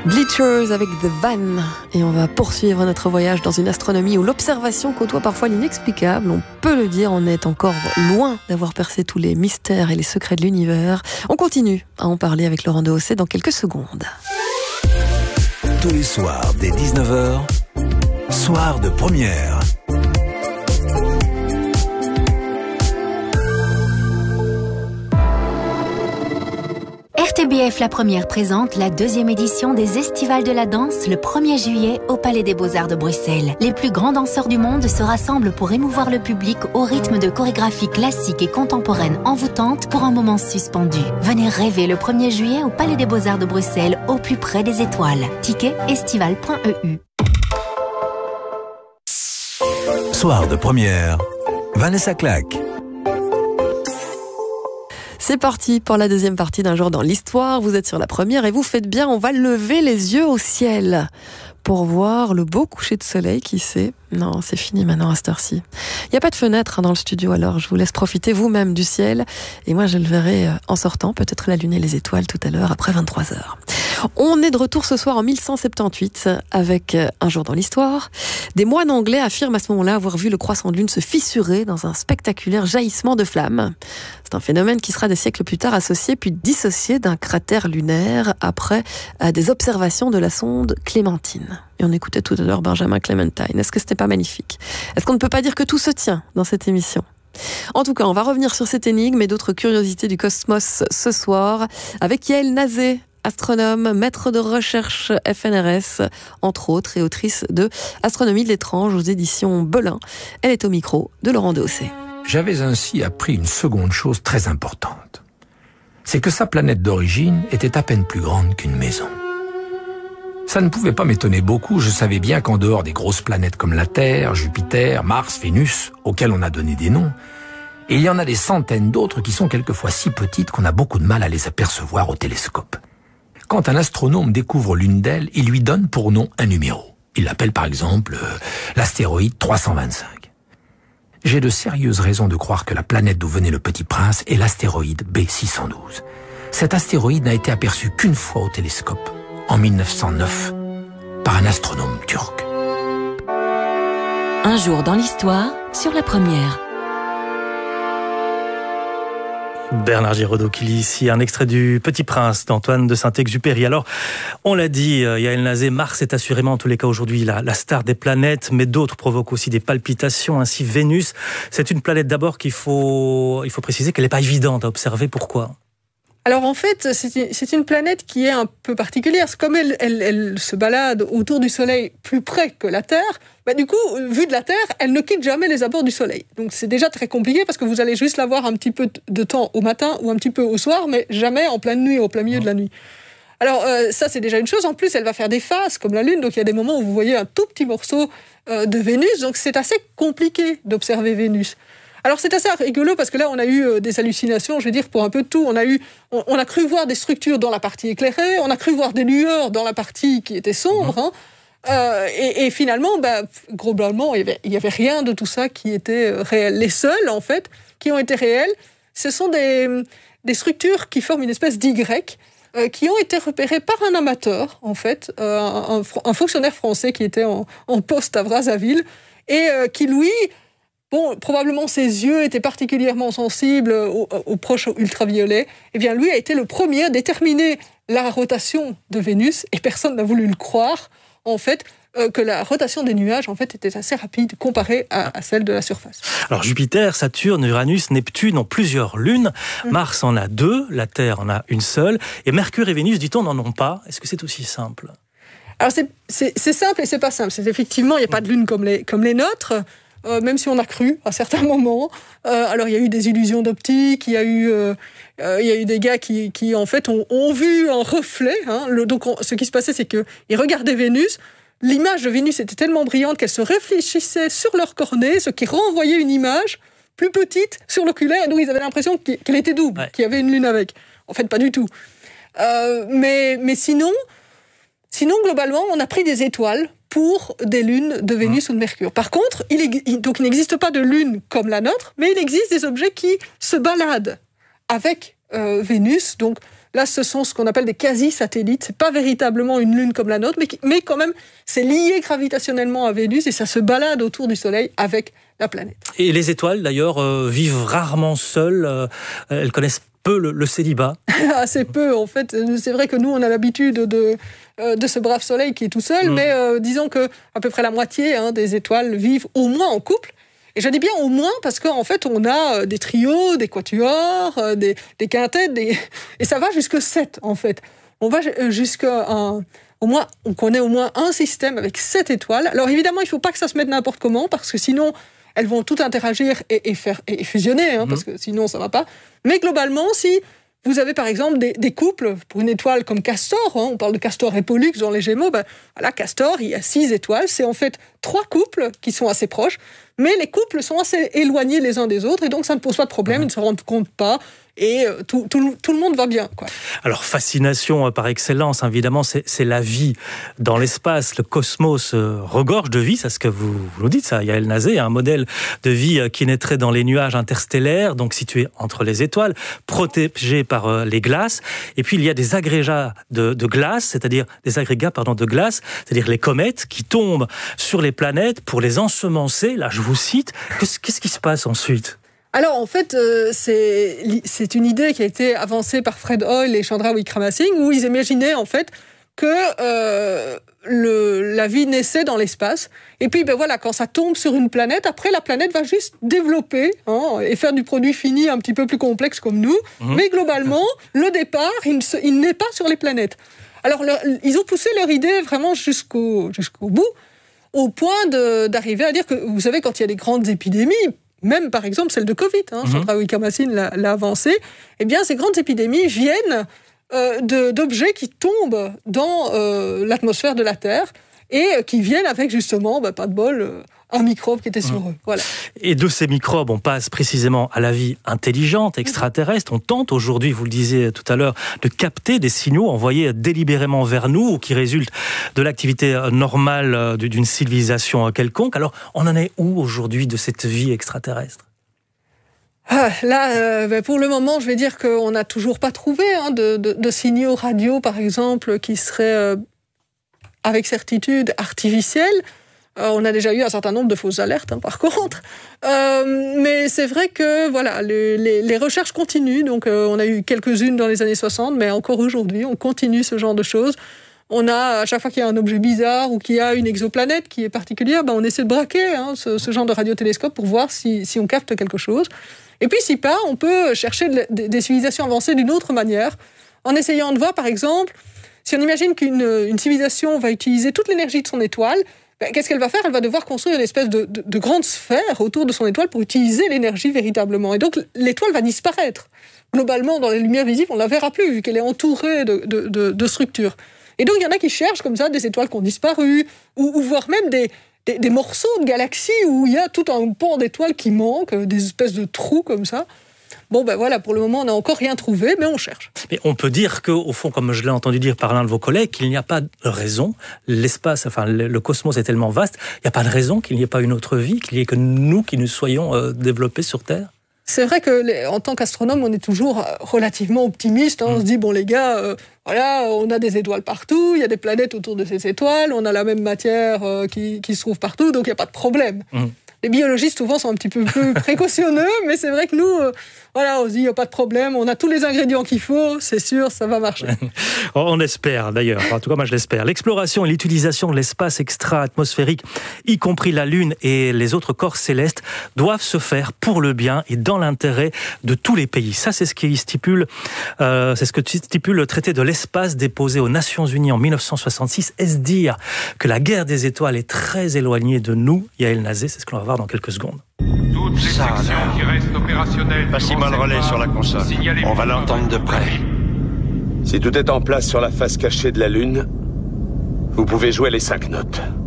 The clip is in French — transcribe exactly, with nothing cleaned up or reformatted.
Bleachers avec The Van. Et on va poursuivre notre voyage dans une astronomie où l'observation côtoie parfois l'inexplicable. On peut le dire, on est encore loin d'avoir percé tous les mystères et les secrets de l'univers. On continue à en parler avec Laurent Dehausset dans quelques secondes. Tous les soirs dès dix-neuf heures, soir de première. R T B F La Première présente la deuxième édition des Estivales de la danse le premier juillet au Palais des Beaux-Arts de Bruxelles. Les plus grands danseurs du monde se rassemblent pour émouvoir le public au rythme de chorégraphies classiques et contemporaines envoûtantes pour un moment suspendu. Venez rêver le premier juillet au Palais des Beaux-Arts de Bruxelles, au plus près des étoiles. Ticket estival point e u. Soir de première, Vanessa Claque. C'est parti pour la deuxième partie d'un jour dans l'histoire. Vous êtes sur la première et vous faites bien, on va lever les yeux au ciel pour voir le beau coucher de soleil, qui sait. Non, c'est fini maintenant à cette heure-ci. Il n'y a pas de fenêtre dans le studio, alors je vous laisse profiter vous-même du ciel. Et moi, je le verrai en sortant, peut-être la lune et les étoiles tout à l'heure, après vingt-trois heures. On est de retour ce soir en mille cent soixante-dix-huit avec un jour dans l'histoire. Des moines anglais affirment à ce moment-là avoir vu le croissant de lune se fissurer dans un spectaculaire jaillissement de flammes. C'est un phénomène qui sera des siècles plus tard associé puis dissocié d'un cratère lunaire après des observations de la sonde Clémentine. Et on écoutait tout à l'heure Benjamin Clementine. Est-ce que c'était pas magnifique? Est-ce qu'on ne peut pas dire que tout se tient dans cette émission? En tout cas, on va revenir sur cette énigme et d'autres curiosités du cosmos ce soir avec Yael Nazé, astronome, maître de recherche F N R S, entre autres, et autrice de Astronomie de l'étrange aux éditions Belin. Elle est au micro de Laurent Dehausset. J'avais ainsi appris une seconde chose très importante. C'est que sa planète d'origine était à peine plus grande qu'une maison. Ça ne pouvait pas m'étonner beaucoup, je savais bien qu'en dehors des grosses planètes comme la Terre, Jupiter, Mars, Vénus, auxquelles on a donné des noms, il y en a des centaines d'autres qui sont quelquefois si petites qu'on a beaucoup de mal à les apercevoir au télescope. Quand un astronome découvre l'une d'elles, il lui donne pour nom un numéro. Il l'appelle par exemple euh, l'astéroïde trois cent vingt-cinq. J'ai de sérieuses raisons de croire que la planète d'où venait le Petit Prince est l'astéroïde B six cent douze. Cet astéroïde n'a été aperçu qu'une fois au télescope, en mille neuf cent neuf, par un astronome turc. Un jour dans l'histoire, sur la première. Bernard Giraudot qui lit ici un extrait du Petit Prince d'Antoine de Saint-Exupéry. Alors, on l'a dit, Yael Nazé, Mars est assurément en tous les cas aujourd'hui la, la star des planètes, mais d'autres provoquent aussi des palpitations, ainsi Vénus. C'est une planète d'abord qu'il faut, il faut préciser qu'elle n'est pas évidente à observer. Pourquoi ? Alors en fait, c'est une planète qui est un peu particulière. Comme elle, elle, elle se balade autour du Soleil plus près que la Terre, bah du coup, vue de la Terre, elle ne quitte jamais les abords du Soleil. Donc c'est déjà très compliqué parce que vous allez juste la voir un petit peu de temps au matin ou un petit peu au soir, mais jamais en pleine nuit, au plein milieu de la nuit. Alors euh, ça, c'est déjà une chose. En plus, elle va faire des phases comme la Lune. Donc il y a des moments où vous voyez un tout petit morceau euh, de Vénus. Donc c'est assez compliqué d'observer Vénus. Alors c'est assez rigolo parce que là on a eu des hallucinations, je veux dire pour un peu de tout. On a eu, on, on a cru voir des structures dans la partie éclairée, on a cru voir des lueurs dans la partie qui était sombre, hein. euh, et, et finalement, bah, globalement, il y avait, il y avait rien de tout ça qui était réel. Les seuls en fait qui ont été réels, ce sont des, des structures qui forment une espèce d'Y, euh, qui ont été repérées par un amateur en fait, euh, un, un fonctionnaire français qui était en, en poste à Brazzaville et euh, qui lui Bon, probablement ses yeux étaient particulièrement sensibles aux, aux proches ultraviolets. Eh bien, lui a été le premier à déterminer la rotation de Vénus, et personne n'a voulu le croire, en fait, euh, que la rotation des nuages, en fait, était assez rapide comparée à, à celle de la surface. Alors, Jupiter, Saturne, Uranus, Neptune ont plusieurs lunes. Mmh. Mars en a deux, la Terre en a une seule. Et Mercure et Vénus, dit-on, n'en ont pas. Est-ce que c'est aussi simple ? Alors, c'est, c'est, c'est simple et c'est pas simple. C'est effectivement, il n'y a pas de lune comme les, comme les nôtres. Euh, même si on a cru à certains moments. Euh, alors il y a eu des illusions d'optique, il y a eu, euh, euh, il y a eu des gars qui, qui en fait ont, ont vu un reflet. Hein. Le, donc on, ce qui se passait, c'est que ils regardaient Vénus. L'image de Vénus était tellement brillante qu'elle se réfléchissait sur leur cornée, ce qui renvoyait une image plus petite sur l'oculaire, et donc ils avaient l'impression qu'elle était double, ouais. qu'il y avait une lune avec. En fait, pas du tout. Euh, mais, mais sinon, sinon globalement, on a pris des étoiles pour des lunes de Vénus mmh. ou de Mercure. Par contre, il, est, donc il n'existe pas de lune comme la nôtre, mais il existe des objets qui se baladent avec euh, Vénus, donc Là, ce sont ce qu'on appelle des quasi-satellites. C'est pas véritablement une lune comme la nôtre, mais, mais quand même, c'est lié gravitationnellement à Vénus et ça se balade autour du Soleil avec la planète. Et les étoiles, d'ailleurs, euh, vivent rarement seules. Euh, elles connaissent peu le, le célibat. Assez peu, en fait. C'est vrai que nous, on a l'habitude de, euh, de ce brave Soleil qui est tout seul, mmh. mais euh, disons que à peu près la moitié hein, des étoiles vivent au moins en couple. Et je dis bien au moins parce qu'en fait, on a des trios, des quatuors, des, des quintets, des... et ça va jusque sept, en fait. On va jusqu'à un... Au moins, on connaît au moins un système avec sept étoiles. Alors évidemment, il ne faut pas que ça se mette n'importe comment, parce que sinon, elles vont toutes interagir et, et, faire, et fusionner, hein, mmh. parce que sinon, ça ne va pas. Mais globalement, si vous avez par exemple des, des couples, pour une étoile comme Castor, hein, on parle de Castor et Pollux dans les Gémeaux, ben, voilà, Castor, il y a six étoiles, c'est en fait trois couples qui sont assez proches, mais les couples sont assez éloignés les uns des autres, et donc ça ne pose pas de problème, mmh. ils ne se rendent compte pas, et euh, tout, tout, tout le monde va bien, quoi. Alors, fascination euh, par excellence, évidemment, c'est, c'est la vie dans l'espace. Le cosmos euh, regorge de vie, c'est ce que vous, vous nous dites, ça, Yael Nazé, un modèle de vie euh, qui naîtrait dans les nuages interstellaires, donc situé entre les étoiles, protégé par euh, les glaces. Et puis, il y a des agrégats de, de glace, c'est-à-dire des agrégats pardon, de glace, c'est-à-dire les comètes qui tombent sur les planètes pour les ensemencer. Là, je vous cite. Qu'est-ce, qu'est-ce qui se passe ensuite ? Alors, en fait, euh, c'est, c'est une idée qui a été avancée par Fred Hoyle et Chandra Wickramasinghe, où ils imaginaient, en fait, que euh, le, la vie naissait dans l'espace. Et puis, ben voilà, quand ça tombe sur une planète, après, la planète va juste développer hein, et faire du produit fini un petit peu plus complexe comme nous. Mmh. Mais globalement, le départ, il, ne se, il n'est pas sur les planètes. Alors, le, ils ont poussé leur idée vraiment jusqu'au, jusqu'au bout, au point de, d'arriver à dire que, vous savez, quand il y a des grandes épidémies, même par exemple celle de Covid, hein, mmh. Chandra Wickramasinghe l'a, l'a avancé, eh bien ces grandes épidémies viennent euh, de, d'objets qui tombent dans euh, l'atmosphère de la Terre et euh, qui viennent avec justement, bah, pas de bol, euh, un microbe qui était sur mmh. eux. Voilà. Et de ces microbes, on passe précisément à la vie intelligente, extraterrestre. On tente aujourd'hui, vous le disiez tout à l'heure, de capter des signaux envoyés délibérément vers nous ou qui résultent de l'activité normale d'une civilisation quelconque. Alors, on en est où aujourd'hui de cette vie extraterrestre ? Ah, là, euh, ben pour le moment, je vais dire qu'on n'a toujours pas trouvé hein, de, de, de signaux radio, par exemple, qui seraient euh, avec certitude artificiels. Euh, on a déjà eu un certain nombre de fausses alertes, hein, par contre. Euh, mais c'est vrai que voilà, les, les, les recherches continuent. Donc, euh, on a eu quelques-unes dans les années soixante, mais encore aujourd'hui, on continue ce genre de choses. On a, à chaque fois qu'il y a un objet bizarre ou qu'il y a une exoplanète qui est particulière, ben on essaie de braquer hein, ce, ce genre de radiotélescope pour voir si, si on capte quelque chose. Et puis, si pas, on peut chercher de, de, des civilisations avancées d'une autre manière, en essayant de voir, par exemple, si on imagine qu'une une civilisation va utiliser toute l'énergie de son étoile, ben, qu'est-ce qu'elle va faire ? Elle va devoir construire une espèce de, de, de grande sphère autour de son étoile pour utiliser l'énergie véritablement. Et donc, l'étoile va disparaître. Globalement, dans les lumières visibles, on ne la verra plus, vu qu'elle est entourée de, de, de, de structures. Et donc, il y en a qui cherchent comme ça des étoiles qui ont disparu, ou, ou voire même des, des, des morceaux de galaxies où il y a tout un pan d'étoiles qui manquent, des espèces de trous comme ça. Bon, ben voilà, pour le moment, on n'a encore rien trouvé, mais on cherche. Mais on peut dire qu'au fond, comme je l'ai entendu dire par l'un de vos collègues, qu'il n'y a pas de raison. L'espace, enfin, le, le cosmos est tellement vaste, il n'y a pas de raison qu'il n'y ait pas une autre vie, qu'il n'y ait que nous qui nous soyons euh, développés sur Terre. C'est vrai que, les, en tant qu'astronome, on est toujours relativement optimiste. Hein. Mmh. On se dit, bon, les gars, euh, voilà, on a des étoiles partout, il y a des planètes autour de ces étoiles, on a la même matière euh, qui, qui se trouve partout, donc il n'y a pas de problème. Mmh. Les biologistes, souvent, sont un petit peu plus précautionneux, mais c'est vrai que nous, euh, voilà, on se dit, il n'y a pas de problème, on a tous les ingrédients qu'il faut, c'est sûr, ça va marcher. On espère, d'ailleurs. En tout cas, moi, je l'espère. L'exploration et l'utilisation de l'espace extra-atmosphérique, y compris la Lune et les autres corps célestes, doivent se faire pour le bien et dans l'intérêt de tous les pays. Ça, c'est ce qui stipule, euh, c'est ce que stipule le traité de l'espace déposé aux Nations Unies en dix-neuf cent soixante-six. Est-ce dire que la guerre des étoiles est très éloignée de nous ? Yael Nazé, c'est ce que l'on va voir dans quelques secondes. Toutes les Ça, sections là. qui restent opérationnelles. Passez-moi le relais sur la console. Signalez-moi On va l'entendre de près. Si tout est en place sur la face cachée de la Lune, vous pouvez jouer les cinq notes.